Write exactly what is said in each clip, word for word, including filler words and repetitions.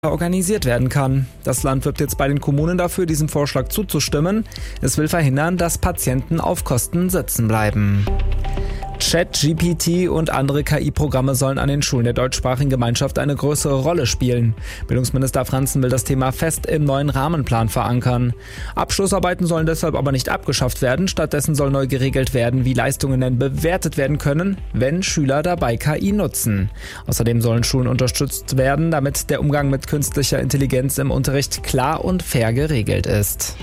organisiert werden kann. Das Land wirbt jetzt bei den Kommunen dafür, diesem Vorschlag zuzustimmen. Es will verhindern, dass Patienten auf Kosten sitzen bleiben. ChatGPT und andere K I-Programme sollen an den Schulen der deutschsprachigen Gemeinschaft eine größere Rolle spielen. Bildungsminister Franzen will das Thema fest im neuen Rahmenplan verankern. Abschlussarbeiten sollen deshalb aber nicht abgeschafft werden. Stattdessen soll neu geregelt werden, wie Leistungen denn bewertet werden können, wenn Schüler dabei K I nutzen. Außerdem sollen Schulen unterstützt werden, damit der Umgang mit künstlicher Intelligenz im Unterricht klar und fair geregelt ist.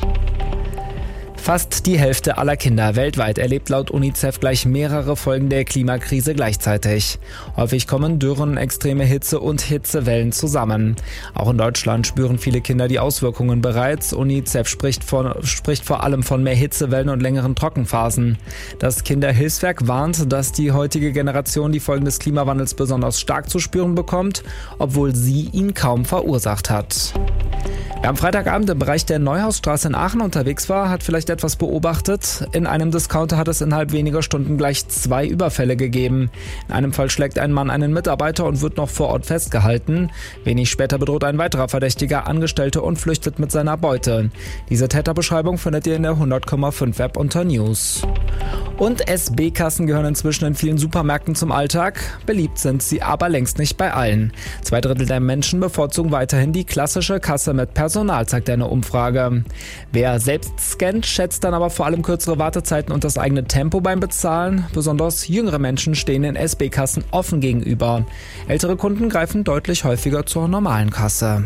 Fast die Hälfte aller Kinder weltweit erlebt laut UNICEF gleich mehrere Folgen der Klimakrise gleichzeitig. Häufig kommen Dürren, extreme Hitze und Hitzewellen zusammen. Auch in Deutschland spüren viele Kinder die Auswirkungen bereits. UNICEF spricht, von, spricht vor allem von mehr Hitzewellen und längeren Trockenphasen. Das Kinderhilfswerk warnt, dass die heutige Generation die Folgen des Klimawandels besonders stark zu spüren bekommt, obwohl sie ihn kaum verursacht hat. Wer am Freitagabend im Bereich der Neuhausstraße in Aachen unterwegs war, hat vielleicht etwas beobachtet. In einem Discounter hat es innerhalb weniger Stunden gleich zwei Überfälle gegeben. In einem Fall schlägt ein Mann einen Mitarbeiter und wird noch vor Ort festgehalten. Wenig später bedroht ein weiterer Verdächtiger Angestellte und flüchtet mit seiner Beute. Diese Täterbeschreibung findet ihr in der hundert Komma fünf App unter News. Und S B-Kassen gehören inzwischen in vielen Supermärkten zum Alltag. Beliebt sind sie aber längst nicht bei allen. Zwei Drittel der Menschen bevorzugen weiterhin die klassische Kasse mit Personal, zeigt eine Umfrage. Wer selbst scannt, schätzt dann aber vor allem kürzere Wartezeiten und das eigene Tempo beim Bezahlen. Besonders jüngere Menschen stehen den S B-Kassen offen gegenüber. Ältere Kunden greifen deutlich häufiger zur normalen Kasse.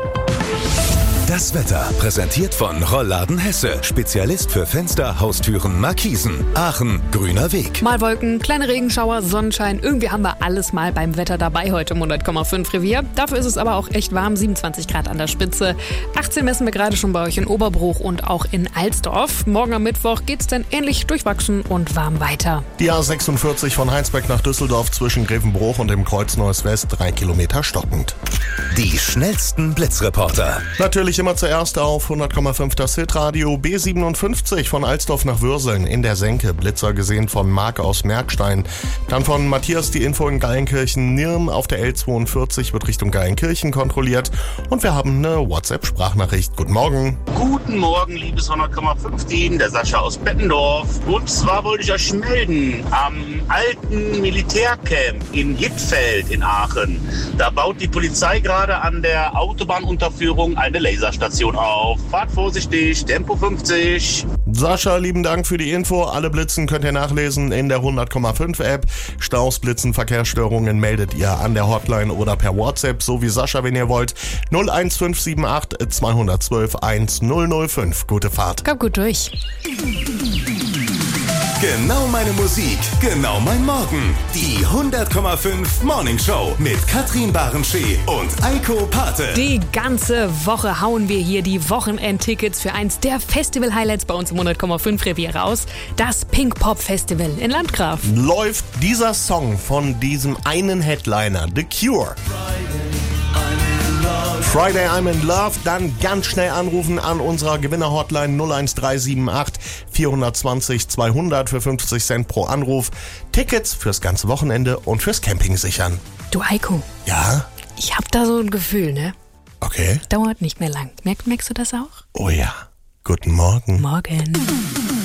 Das Wetter präsentiert von Rollladen Hesse. Spezialist für Fenster, Haustüren, Markisen. Aachen, grüner Weg. Mal Wolken, kleine Regenschauer, Sonnenschein. Irgendwie haben wir alles mal beim Wetter dabei heute im hundert Komma fünf Revier. Dafür ist es aber auch echt warm, siebenundzwanzig Grad an der Spitze. achtzehn messen wir gerade schon bei euch in Oberbruch und auch in Alsdorf. Morgen am Mittwoch geht's dann ähnlich durchwachsen und warm weiter. Die A sechsundvierzig von Heinsberg nach Düsseldorf zwischen Grevenbruch und dem Kreuz Neues West, drei Kilometer stockend. Die schnellsten Blitzreporter. Natürlich immer zuerst auf hundert Komma fünf das Hitradio. B siebenundfünfzig von Alsdorf nach Würseln in der Senke. Blitzer gesehen von Marc aus Merkstein. Dann von Matthias die Info in Geilenkirchen. Nirm auf der L zweiundvierzig wird Richtung Geilenkirchen kontrolliert. Und wir haben eine WhatsApp-Sprachnachricht. Guten Morgen. Guten Morgen, liebes hundert Komma fünf Team, der Sascha aus Bettendorf. Und zwar wollte ich euch melden, am alten Militärcamp in Hittfeld in Aachen. Da baut die Polizei gerade an der Autobahnunterführung eine Laserstation auf. Fahrt vorsichtig, Tempo fünfzig. Sascha, lieben Dank für die Info. Alle Blitzen könnt ihr nachlesen in der hundert Komma fünf App. Staus, Blitzen, Verkehrsstörungen meldet ihr an der Hotline oder per WhatsApp, so wie Sascha, wenn ihr wollt. null eins fünf sieben acht zwei eins zwei eins null null fünf. Gute Fahrt. Kommt gut durch. Genau meine Musik, genau mein Morgen. Die hundert Komma fünf Morning Show mit Katrin Barenschee und Eiko Pate. Die ganze Woche hauen wir hier die Wochenendtickets für eins der Festival-Highlights bei uns im hundert Komma fünf Revier raus. Das Pink Pop Festival in Landgraf. Läuft dieser Song von diesem einen Headliner, The Cure. Friday I'm in Love, dann ganz schnell anrufen an unserer Gewinner-Hotline null eins drei sieben acht vier zwei null zweihundert für fünfzig Cent pro Anruf. Tickets fürs ganze Wochenende und fürs Camping sichern. Du Eiko. Ja? Ich hab da so ein Gefühl, ne? Okay. Dauert nicht mehr lang. Merk, merkst du das auch? Oh ja. Guten Morgen. Morgen.